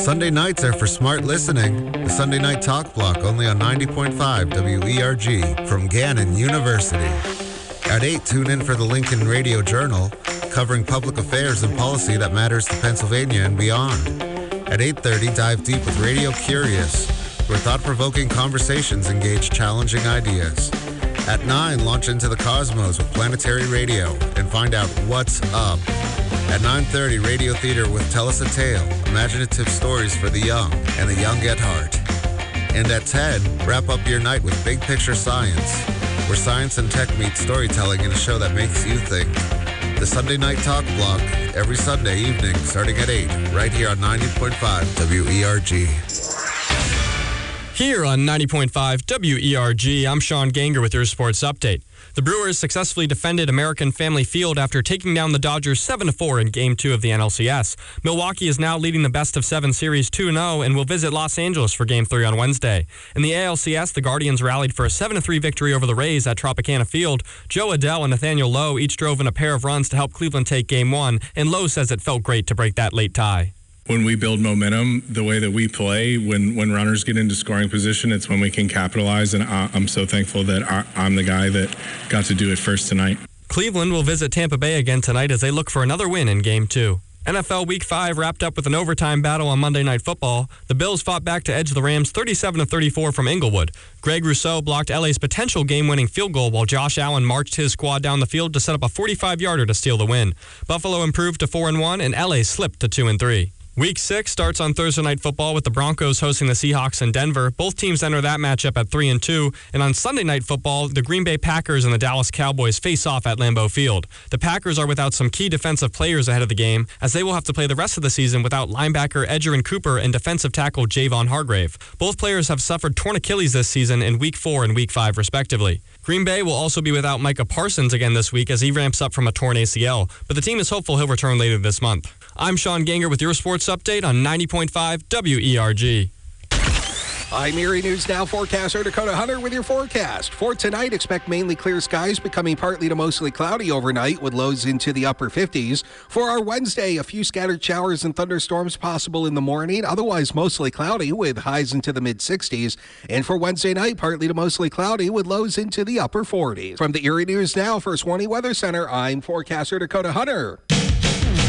Sunday nights are for smart listening. The Sunday Night Talk Block, only on 90.5 WERG from Gannon University. At 8, tune in for the Lincoln Radio Journal, covering public affairs and policy that matters to Pennsylvania and beyond. At 8:30, dive deep with Radio Curious, where thought-provoking conversations engage challenging ideas. At 9, launch into the cosmos with Planetary Radio and find out what's up. At 9:30, Radio Theater with Tell Us a Tale, imaginative stories for the young and the young at heart. And at 10, wrap up your night with Big Picture Science, where science and tech meet storytelling in a show that makes you think. The Sunday Night Talk Block, every Sunday evening starting at 8, right here on 90.5 WERG. Here on 90.5 WERG, I'm Sean Ganger with your sports update. The Brewers successfully defended American Family Field after taking down the Dodgers 7-4 in Game 2 of the NLCS. Milwaukee is now leading the best-of-7 series 2-0 and will visit Los Angeles for Game 3 on Wednesday. In the ALCS, the Guardians rallied for a 7-3 victory over the Rays at Tropicana Field. Joe Adell and Nathaniel Lowe each drove in a pair of runs to help Cleveland take Game 1, and Lowe says it felt great to break that late tie. When we build momentum, the way that we play, when runners get into scoring position, it's when we can capitalize, and I'm so thankful that I'm the guy that got to do it first tonight. Cleveland will visit Tampa Bay again tonight as they look for another win in Game 2. NFL Week 5 wrapped up with an overtime battle on Monday Night Football. The Bills fought back to edge the Rams 37-34 from Inglewood. Greg Rousseau blocked LA's potential game-winning field goal while Josh Allen marched his squad down the field to set up a 45-yarder to steal the win. Buffalo improved to 4-1 and LA slipped to 2-3. Week 6 starts on Thursday Night Football with the Broncos hosting the Seahawks in Denver. Both teams enter that matchup at 3-2. And on Sunday Night Football, the Green Bay Packers and the Dallas Cowboys face off at Lambeau Field. The Packers are without some key defensive players ahead of the game, as they will have to play the rest of the season without linebacker Edgerrin Cooper and defensive tackle Javon Hargrave. Both players have suffered torn Achilles this season in Week 4 and Week 5, respectively. Green Bay will also be without Micah Parsons again this week as he ramps up from a torn ACL, but the team is hopeful he'll return later this month. I'm Sean Ganger with your sports update on 90.5 WERG. I'm Erie News Now forecaster Dakota Hunter with your forecast. For tonight, expect mainly clear skies becoming partly to mostly cloudy overnight with lows into the upper 50s. For our Wednesday, a few scattered showers and thunderstorms possible in the morning, otherwise mostly cloudy with highs into the mid-60s. And for Wednesday night, partly to mostly cloudy with lows into the upper 40s. From the Erie News Now First Warning Weather Center, I'm forecaster Dakota Hunter.